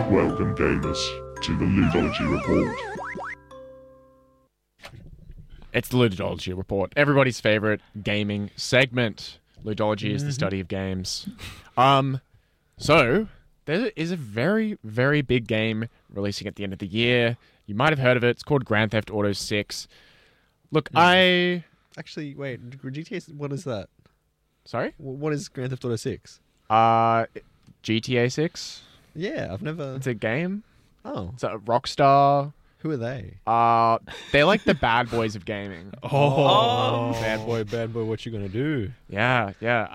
Welcome, gamers, to the Ludology Report. It's the Ludology Report, everybody's favorite gaming segment. Ludology is the study of games. So there is a very, very big game releasing at the end of the year. You might have heard of it. It's called Grand Theft Auto 6. Look, Actually, wait, GTA, what is that? Sorry? What is Grand Theft Auto 6? GTA 6. Yeah, I've never... It's a game. Oh, It's a Rockstar. who are they? They're like the bad boys of gaming. Oh, bad boy, what you gonna do? Yeah.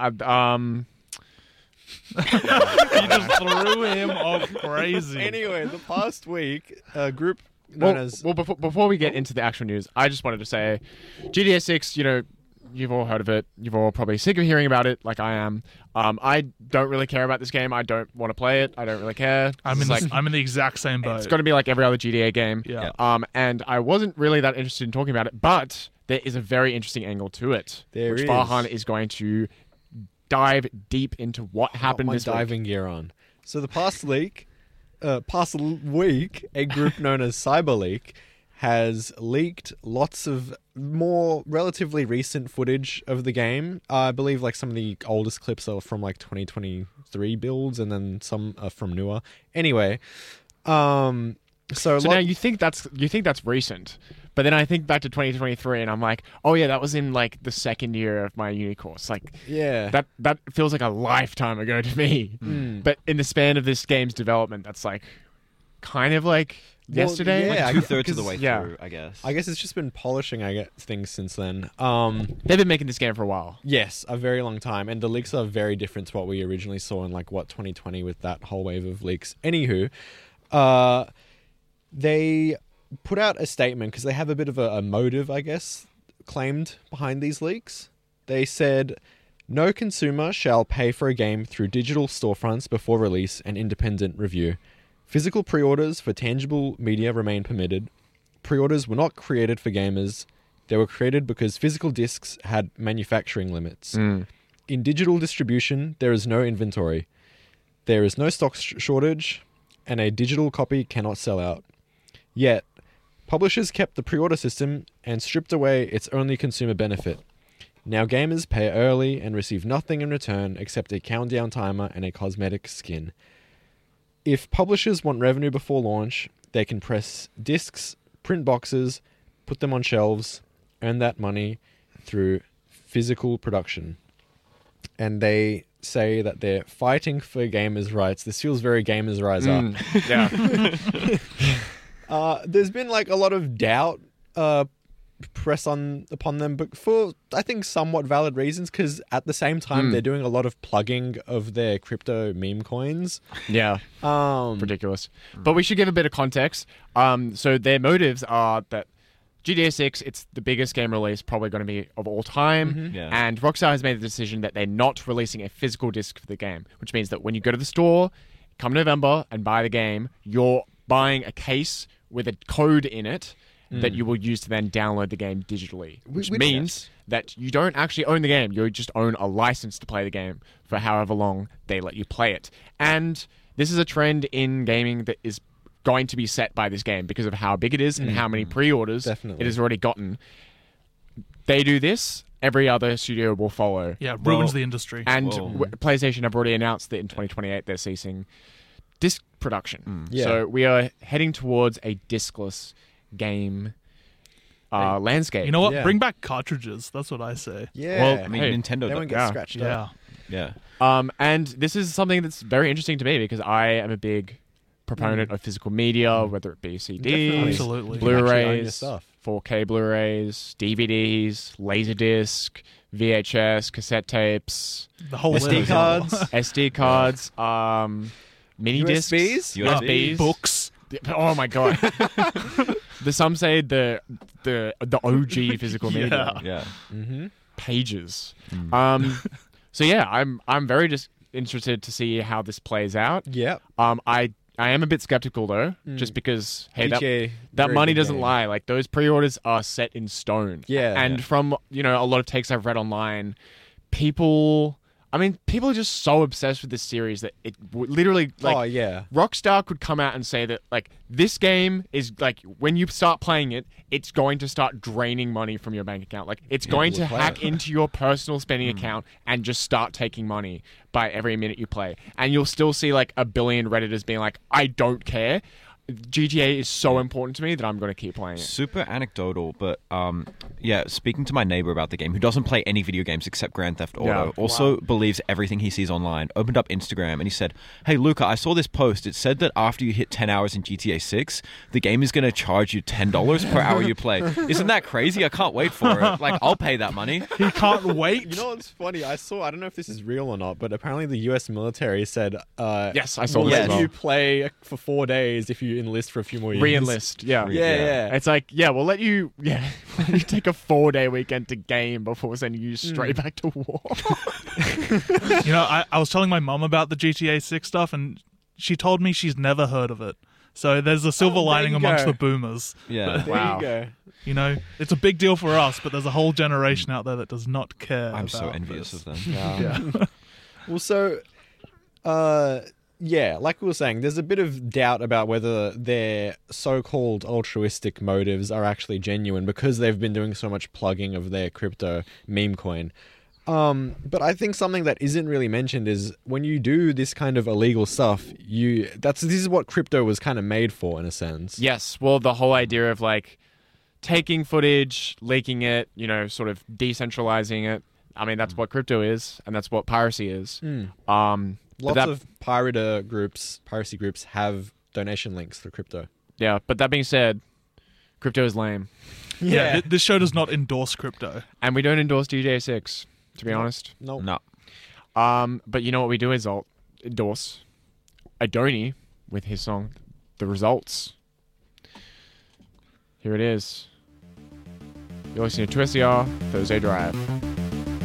You just threw him off crazy. Anyway, the past week, a group known as... Before we get into the actual news, I just wanted to say, GTA 6, you've all heard of it. You've all probably sick of hearing about it, like I am. I don't really care about this game. I don't want to play it. I don't really care. I'm in the exact same boat. It's going to be like every other GTA game. Yeah. And I wasn't really that interested in talking about it, but there is a very interesting angle to it, There which is. Farhan is going to dive deep into what happened my this week. diving gear on. So the past week, a group known as CyberLeak has leaked lots of more relatively recent footage of the game. I believe like some of the oldest clips are from like 2023 builds, and then some are from newer. Anyway, so Now you think that's recent, but then I think back to 2023 and I'm like, oh yeah, that was in like the second year of my uni course. Like yeah, that feels like a lifetime ago to me. But in the span of this game's development, that's like kind of like yesterday. yeah, Like 2/3 of the way yeah. through, I guess. I guess it's just been polishing, things since then. They've been making this game for a while. Yes, a very long time, and the leaks are very different to what we originally saw in 2020 with that whole wave of leaks. Anywho, they put out a statement because they have a bit of a motive, I guess, claimed behind these leaks. They said, "No consumer shall pay for a game through digital storefronts before release and independent review. Physical pre-orders for tangible media remain permitted. Pre-orders were not created for gamers. They were created because physical discs had manufacturing limits. In digital distribution, there is no inventory. There is no stock shortage, and a digital copy cannot sell out. Yet, publishers kept the pre-order system and stripped away its only consumer benefit. Now gamers pay early and receive nothing in return except a countdown timer and a cosmetic skin. If publishers want revenue before launch, they can press discs, print boxes, put them on shelves, earn that money through physical production." And they say that they're fighting for gamers' rights. This feels very gamers' rise up. Yeah. There's been a lot of doubt press upon them, but for I think somewhat valid reasons, because at the same time they're doing a lot of plugging of their crypto meme coins. Yeah. Ridiculous. But we should give a bit of context. So their motives are that GTA 6, it's the biggest game release probably going to be of all time. Yeah. And Rockstar has made the decision that they're not releasing a physical disc for the game, which means that when you go to the store, come November, and buy the game, you're buying a case with a code in it that you will use to then download the game digitally, which means that you don't actually own the game. You just own a license to play the game for however long they let you play it. And this is a trend in gaming that is going to be set by this game because of how big it is and how many pre-orders Definitely. it has already gotten. They do this, every other studio will follow. Yeah, ruins the industry. And Whoa. PlayStation have already announced that in 2028 they're ceasing disc production. Yeah. So we are heading towards a discless game landscape. You know what? Yeah. Bring back cartridges. That's what I say. Yeah. Well, I mean, Hey, Nintendo they won't get yeah. scratched Yeah. up. Yeah. And this is something that's very interesting to me because I am a big proponent of physical media, whether it be CDs, Definitely. Absolutely. You can actually own your Blu-rays, stuff. 4K Blu-rays, DVDs, Laserdisc, VHS, cassette tapes, The whole SD list. cards. SD cards, mini discs, USBs? USBs, Books. Oh my god! Some say the OG physical media Yeah. Mm-hmm. pages. So yeah, I'm very just interested to see how this plays out. Yeah. I am a bit skeptical though, just because hey, GTA, that very money big doesn't game. lie. Like those pre-orders are set in stone. Yeah. And from a lot of takes I've read online, people I mean, people are just so obsessed with this series that it literally, like, oh yeah. Rockstar could come out and say that, like, this game is, like, when you start playing it, it's going to start draining money from your bank account. Like, it's going to will play hack it. into your personal spending account and just start taking money by every minute you play. And you'll still see, like, a billion Redditors being like, I don't care. GTA is so important to me that I'm going to keep playing it. Super anecdotal, but yeah, speaking to my neighbor about the game, who doesn't play any video games except Grand Theft Auto, Yeah. also believes everything he sees online, opened up Instagram and he said, hey, Luca, I saw this post. It said that after you hit 10 hours in GTA 6, the game is going to charge you $10 per hour you play. Isn't that crazy? I can't wait for it. Like, I'll pay that money. He can't wait. You know what's funny? I don't know if this is real or not, but apparently the US military said, Yes, I saw we'll this let as well. you play for 4 days if you enlist for a few more years. Re-enlist, yeah. Yeah. It's like, yeah, we'll let you take a 4-day weekend to game before sending you straight back to war. You know, I was telling my mum about the GTA 6 stuff, and she told me she's never heard of it. So there's a silver there lining you amongst go. the boomers. Yeah. There Wow. you go. You know, it's a big deal for us, but there's a whole generation out there that does not care. I'm so about envious this. of them. Yeah. Well, so, yeah, like we were saying, there's a bit of doubt about whether their so-called altruistic motives are actually genuine because they've been doing so much plugging of their crypto meme coin. But I think something that isn't really mentioned is when you do this kind of illegal stuff, this is what crypto was kind of made for, in a sense. Yes, well, the whole idea of, like, taking footage, leaking it, you know, sort of decentralizing it. I mean, that's what crypto is, and that's what piracy is. But Lots that- of piracy groups have donation links for crypto. Yeah, but that being said, crypto is lame. Yeah, this show does not endorse crypto. And we don't endorse GTA 6, to be honest. No. No. But you know what we do endorse? Adoni with his song, The Results. Here it is. You're listening to 2SER Thursday Drive.